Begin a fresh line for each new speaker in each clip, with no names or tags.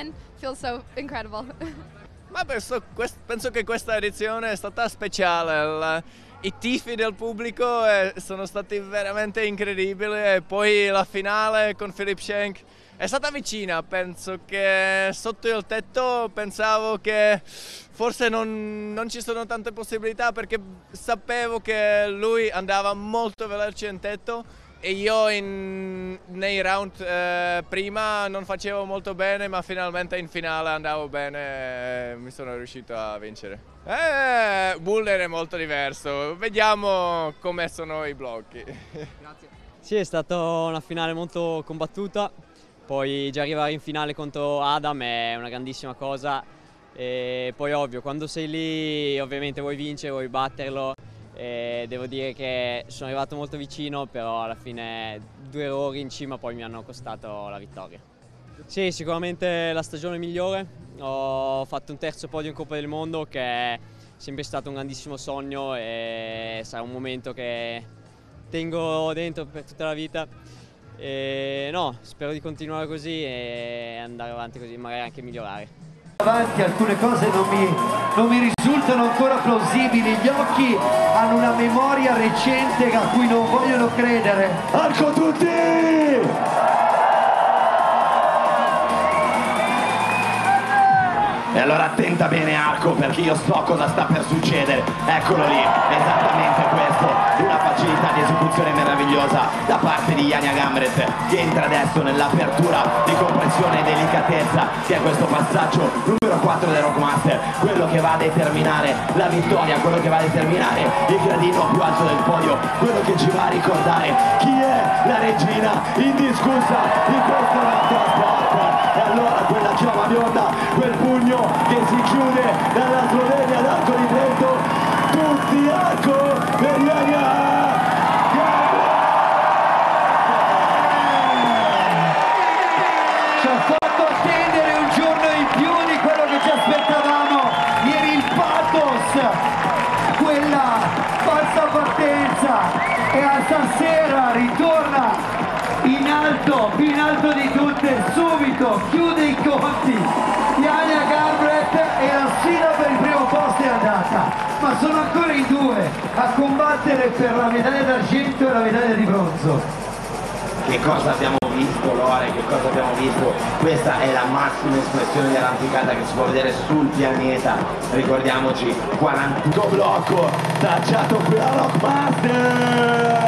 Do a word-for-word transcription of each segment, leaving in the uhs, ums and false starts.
win feels so incredible.
Ma penso, penso che questa edizione è stata speciale. I tifi del pubblico sono stati veramente incredibili e poi la finale con Philipp Schenk è stata vicina. Penso che sotto il tetto pensavo che forse non, non ci sono tante possibilità, perché sapevo che lui andava molto veloce in tetto e io in, nei round eh, prima non facevo molto bene, ma finalmente in finale andavo bene e mi sono riuscito a vincere. Eh, Buller è molto diverso, vediamo come sono i blocchi.
Grazie. Sì, è stata una finale molto combattuta, poi già arrivare in finale contro Adam è una grandissima cosa e poi ovvio, quando sei lì ovviamente vuoi vincere, vuoi batterlo. E devo dire che sono arrivato molto vicino, però alla fine due errori in cima poi mi hanno costato la vittoria. Sì, sicuramente la stagione migliore. Ho fatto un terzo podio in Coppa del Mondo, che è sempre stato un grandissimo sogno e sarà un momento che tengo dentro per tutta la vita. E no, spero di continuare così e andare avanti così, magari anche migliorare.
Avanti, alcune cose non mi, non mi risultano ancora plausibili, gli occhi hanno una memoria recente a cui non vogliono credere. Arco tutti! E allora attenta bene Arco, perché io so cosa sta per succedere. Eccolo lì, esattamente questo, una facilità di esecuzione meravigliosa da parte di Janja Gamret, che entra adesso nell'apertura di compressione e delicatezza, che è questo passaggio numero quattro del Rockmaster, quello che va a determinare la vittoria, quello che va a determinare il gradino più alto del podio, quello che ci va a ricordare chi è la regina indiscussa di questo motorsport. E allora quella ciama bionda, quel pugno che si chiude dalla Slovenia ad Arco di Trento, tutti Arco per Janja ci ha fatto attendere un giorno in più di quello che ci aspettavamo. Ieri il pathos, quella falsa partenza, e a stasera ritorna in alto, più in alto di tutte, subito chiude i conti Janja Gamret e la sfida per il primo posto è andata, ma sono ancora in due a combattere per la medaglia d'argento e la medaglia di bronzo.
Che cosa abbiamo visto, Lore? Che cosa abbiamo visto? Questa è la massima espressione di arrampicata che si può vedere sul pianeta. Ricordiamoci, quarantuno blocco tracciato qui a Rockmaster.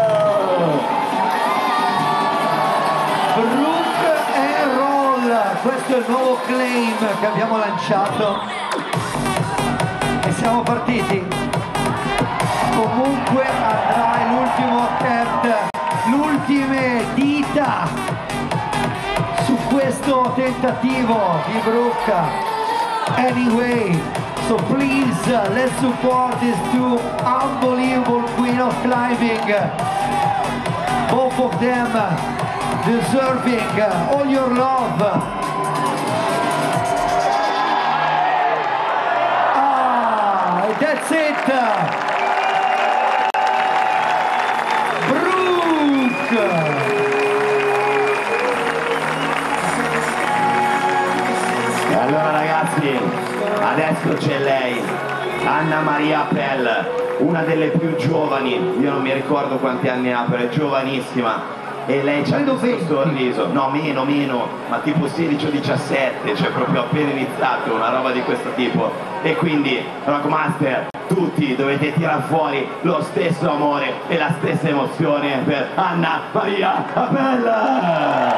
Rock and roll, questo è il nuovo claim che abbiamo lanciato e siamo partiti. Comunque andrà l'ultimo attempt, l'ultime dita su questo tentativo di Brook. Anyway, so please uh, let's support these two unbelievable queen of climbing, both of them deserving uh, all your love. Ah, that's it. Brook.
E allora ragazzi, adesso c'è lei, Anna Maria Appel, una delle più giovani, io non mi ricordo quanti anni ha, però è giovanissima. E lei c'ha questo sorriso, no meno meno, ma tipo sedici o diciassette, cioè proprio appena iniziato, una roba di questo tipo. E quindi Rockmaster, tutti dovete tirar fuori lo stesso amore e la stessa emozione per Anna Maria Appel.